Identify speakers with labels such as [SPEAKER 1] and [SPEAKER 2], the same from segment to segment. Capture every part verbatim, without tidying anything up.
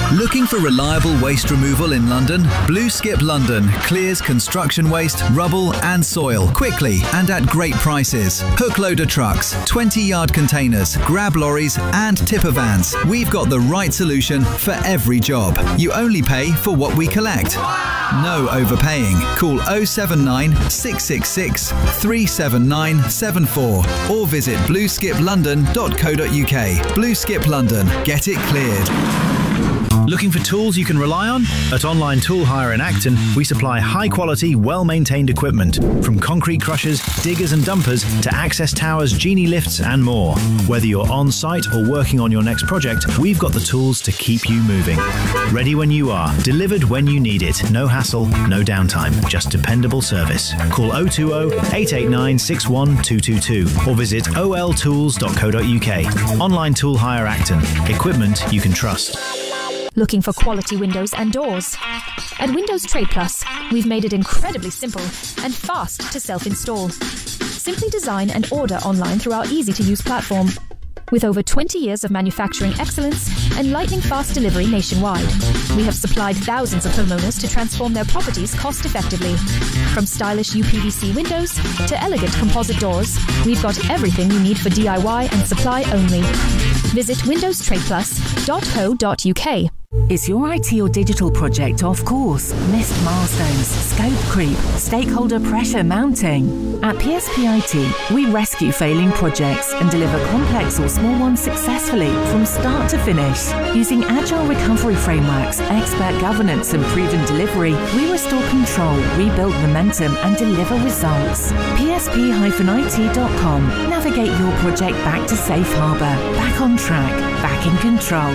[SPEAKER 1] Looking for reliable waste removal in London? Blue Skip London clears construction waste, rubble and soil quickly and at great prices. Hook loader trucks, twenty yard containers, grab lorries and tipper vans. We've got the right solution for every job. You only pay for what we collect. No overpaying. Call oh seven nine, six six six, three seven nine seven four or visit blue skip london dot co dot uk. Blue Skip London. Get it cleared.
[SPEAKER 2] Looking for tools you can rely on? At Online Tool Hire in Acton, we supply high-quality, well-maintained equipment, from concrete crushers, diggers and dumpers to access towers, genie lifts and more. Whether you're on-site or working on your next project, we've got the tools to keep you moving. Ready when you are, delivered when you need it. No hassle, no downtime, just dependable service. Call oh two oh, eight eight nine, six one two two two or visit o l tools dot co dot uk. Online Tool Hire Acton. Equipment you can trust.
[SPEAKER 3] Looking for quality windows and doors? At Windows Trade Plus, we've made it incredibly simple and fast to self-install. Simply design and order online through our easy-to-use platform. With over twenty years of manufacturing excellence and lightning-fast delivery nationwide, we have supplied thousands of homeowners to transform their properties cost-effectively. From stylish U P V C windows to elegant composite doors, we've got everything you need for D I Y and supply only. Visit windows trade plus dot co dot uk.
[SPEAKER 4] Is your I T or digital project off course? Missed milestones, scope creep, stakeholder pressure mounting? At P S P I T, we rescue failing projects and deliver complex or small ones successfully from start to finish. Using agile recovery frameworks, expert governance and proven delivery, we restore control, rebuild momentum and deliver results. P S P I T dot com. Navigate your project back to safe harbour, back on track, back in control.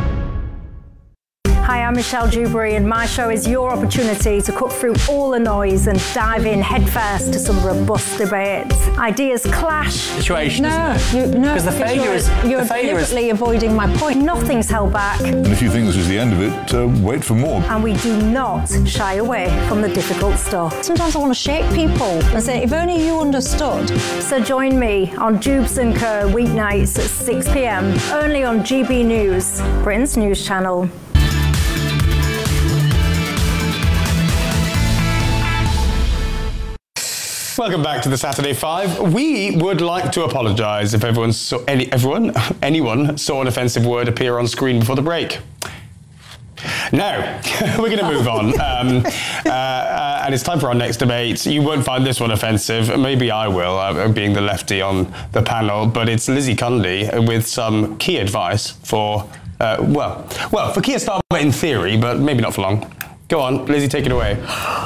[SPEAKER 5] Hi, I'm Michelle Dewberry and my show is your opportunity to cut through all the noise and dive in headfirst to some robust debates. Ideas clash.
[SPEAKER 6] Situation,
[SPEAKER 5] no,
[SPEAKER 6] isn't it?
[SPEAKER 5] You, no,
[SPEAKER 6] because the failure
[SPEAKER 5] you're,
[SPEAKER 6] is
[SPEAKER 5] you're
[SPEAKER 6] the failure
[SPEAKER 5] deliberately
[SPEAKER 6] is...
[SPEAKER 5] avoiding my point. Nothing's held back.
[SPEAKER 7] And if you think this is the end of it, uh, wait for more.
[SPEAKER 5] And we do not shy away from the difficult stuff. Sometimes I want to shake people and say, if only you understood. So join me on Dubes and Co weeknights at six p m only on G B News, Britain's news channel.
[SPEAKER 6] Welcome back to the Saturday Five. We would like to apologise if everyone saw any everyone anyone saw an offensive word appear on screen before the break. Now, we're going to move on, um, uh, uh, and it's time for our next debate. You won't find this one offensive. Maybe I will, uh, being the lefty on the panel. But it's Lizzie Cunliffe with some key advice for uh, well, well, for Keir Starmer in theory, but maybe not for long. Go on, Lizzie, take it away.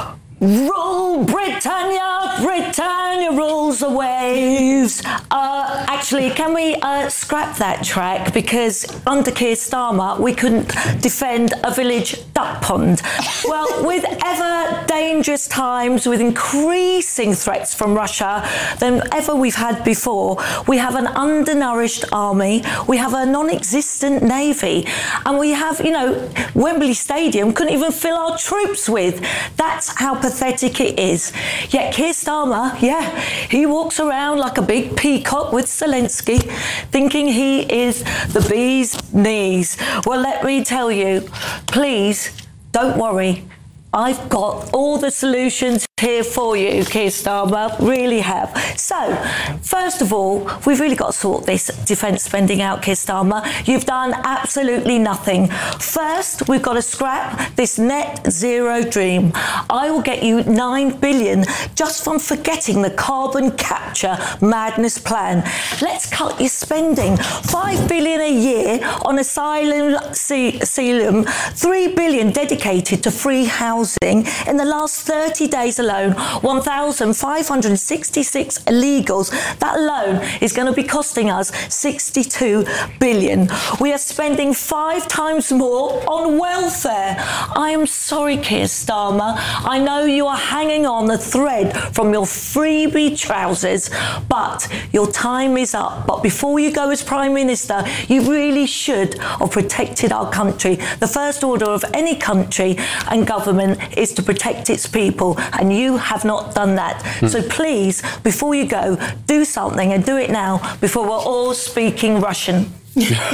[SPEAKER 8] Rule Britannia, Britannia rules the waves. Uh, actually, can we uh, scrap that track? Because under Keir Starmer, we couldn't defend a village duck pond. Well, with ever dangerous times, with increasing threats from Russia than ever we've had before, we have an undernourished army, we have a non-existent navy, and we have, you know, Wembley Stadium couldn't even fill our troops with. That's how pathetic it is. Yet Keir Starmer, yeah, he walks around like a big peacock with Zelensky, thinking he is the bee's knees. Well, let me tell you, please don't worry. I've got all the solutions here for you, Keir Starmer, really have. So, first of all, we've really got to sort this defence spending out, Keir Starmer. You've done absolutely nothing. First, we've got to scrap this net zero dream. I will get you nine billion just from forgetting the carbon capture madness plan. Let's cut your spending. Five billion a year on asylum, asylum, three billion dedicated to free housing. In the last thirty days alone, one thousand five hundred sixty-six illegals. That alone is going to be costing us sixty-two billion. We are spending five times more on welfare. I am sorry, Keir Starmer. I know you are hanging on the thread from your freebie trousers, but your time is up. But before you go as Prime Minister, you really should have protected our country. The first order of any country and government is to protect its people, and you have not done that. Mm. So please, before you go, do something, and do it now before we're all speaking Russian.